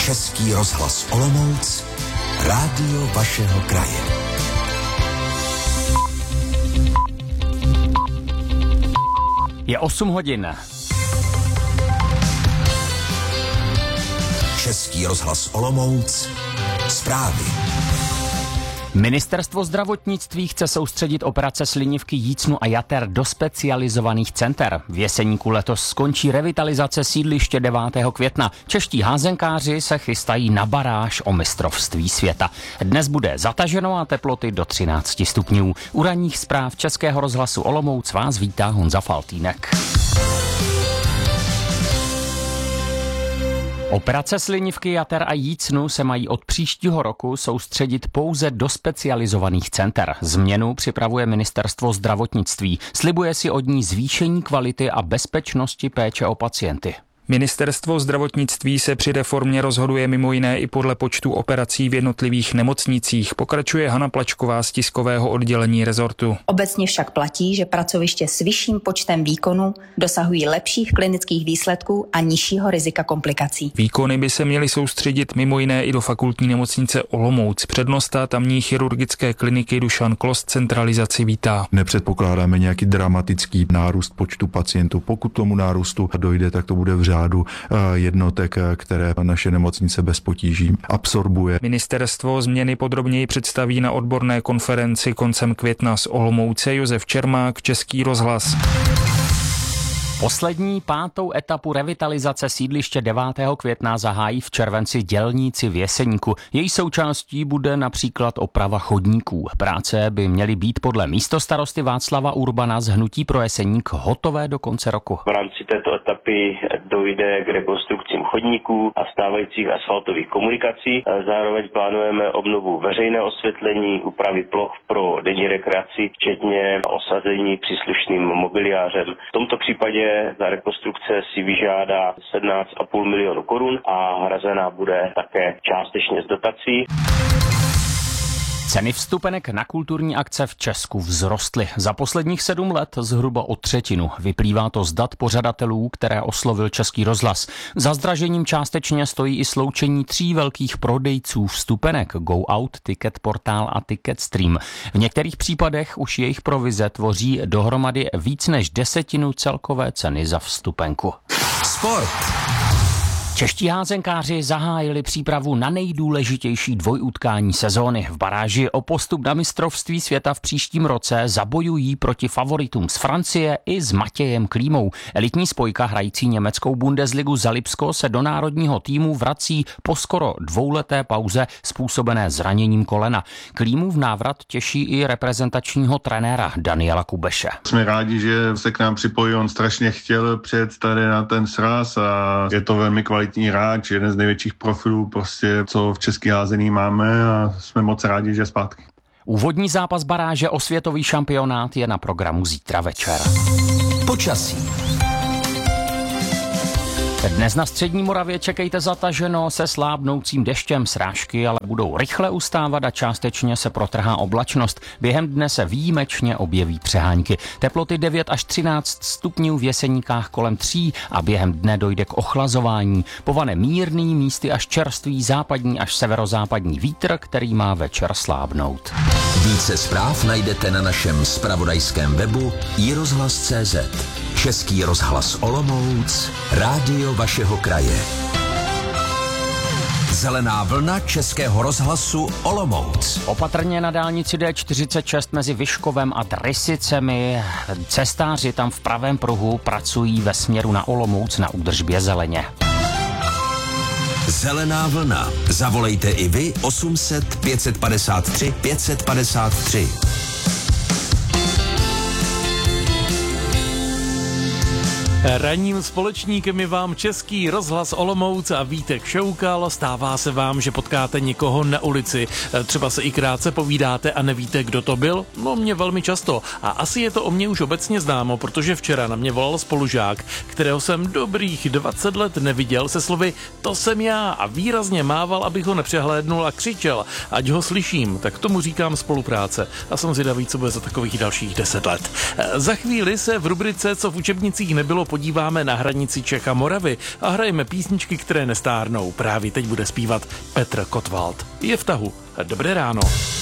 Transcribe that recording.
Český rozhlas Olomouc, rádio vašeho kraje. Je 8 hodin. Český rozhlas Olomouc, zprávy. Ministerstvo zdravotnictví chce soustředit operace slinivky, jícnu a jater do specializovaných center. V Jeseníku letos skončí revitalizace sídliště 9. května. Čeští házenkáři se chystají na baráž o mistrovství světa. Dnes bude zataženo a teploty do 13 stupňů. U ranních zpráv Českého rozhlasu Olomouc vás vítá Honza Faltýnek. Operace slinivky, jater a jícnu se mají od příštího roku soustředit pouze do specializovaných center. Změnu připravuje Ministerstvo zdravotnictví. Slibuje si od ní zvýšení kvality a bezpečnosti péče o pacienty. Ministerstvo zdravotnictví se při reformě rozhoduje mimo jiné i podle počtu operací v jednotlivých nemocnicích, pokračuje Hana Plačková z tiskového oddělení rezortu. Obecně však platí, že pracoviště s vyšším počtem výkonů dosahují lepších klinických výsledků a nižšího rizika komplikací. Výkony by se měly soustředit mimo jiné i do fakultní nemocnice Olomouc. Přednosta tamní chirurgické kliniky Dušan Klos centralizaci vítá. Nepředpokládáme nějaký dramatický nárůst počtu pacientů. Pokud tomu nárůstu dojde, tak to bude v řádu jednotek, které naše nemocnice bez potíží absorbuje. Ministerstvo změny podrobněji představí na odborné konferenci koncem května z Olomouce. Josef Čermák, Český rozhlas. Poslední 5. etapu revitalizace sídliště 9. května zahájí v červenci dělníci v Jeseníku. Její součástí bude například oprava chodníků. Práce by měly být podle místostarosty Václava Urbana z Hnutí pro Jeseník hotové do konce roku. V rámci této etapy dojde k rekonstrukcím chodníků a stávajících asfaltových komunikací. Zároveň plánujeme obnovu veřejného osvětlení, úpravy ploch pro denní rekreaci, včetně osazení příslušným mobiliářem. V tomto případě za rekonstrukce si vyžádá 17,5 milionu korun a hrazená bude také částečně z dotací. Ceny vstupenek na kulturní akce v Česku vzrostly. Za posledních 7 let zhruba o 1/3. Vyplývá to z dat pořadatelů, které oslovil Český rozhlas. Za zdražením částečně stojí i sloučení 3 velkých prodejců vstupenek: Go Out, Ticket Portál a Ticket Stream. V některých případech už jejich provize tvoří dohromady víc než 1/10 celkové ceny za vstupenku. Sport. Čeští házenkáři zahájili přípravu na nejdůležitější dvojutkání sezóny. V baráži o postup na mistrovství světa v příštím roce zabojují proti favoritům z Francie i s Matějem Klímou. Elitní spojka hrající německou Bundesligu za Lipsko se do národního týmu vrací po skoro 2leté pauze způsobené zraněním kolena. Klímův návrat těší i reprezentačního trenéra Daniela Kubeše. Jsme rádi, že se k nám připojí, on strašně chtěl přijet tady na ten sraz a je to velmi kvalitní hráč, jeden z největších profilů, prostě, co v český házení máme, a jsme moc rádi, že je zpátky. Úvodní zápas baráže o světový šampionát je na programu zítra večer. Počasí. Dnes na střední Moravě čekejte zataženo se slábnoucím deštěm. Srážky ale budou rychle ustávat a částečně se protrhá oblačnost. Během dne se výjimečně objeví přehánky. Teploty 9 až 13 stupňů, v Jeseníkách kolem 3 a během dne dojde k ochlazování. Povane mírný, místy až čerstvý západní až severozápadní vítr, který má večer slábnout. Více zpráv najdete na našem zpravodajském webu iRozhlas.cz. Český rozhlas Olomouc, rádio vašeho kraje. Zelená vlna Českého rozhlasu Olomouc. Opatrně na dálnici D46 mezi Vyškovem a Drysicemi. Cestáři tam v pravém pruhu pracují ve směru na Olomouc na údržbě zeleně. Zelená vlna. Zavolejte i vy 800 553 553. Ranním společníkem je vám Český rozhlas Olomouc a Vítek Šoukal. Stává se vám, že potkáte někoho na ulici, třeba se i krátce povídáte a nevíte, kdo to byl? No, mě velmi často. A asi je to o mě už obecně známo, protože včera na mě volal spolužák, kterého jsem dobrých 20 let neviděl, se slovy "to jsem já" a výrazně mával, abych ho nepřehlédnul, a křičel, ať ho slyším. Tak tomu říkám spolupráce a jsem zvědavý, co bude za takových dalších 10 let. Za chvíli se v rubrice Co v učebnicích nebylo podíváme na hranici Čech a Moravy a hrajeme písničky, které nestárnou. Právě teď bude zpívat Petr Kotwald. Je v tahu. Dobré ráno.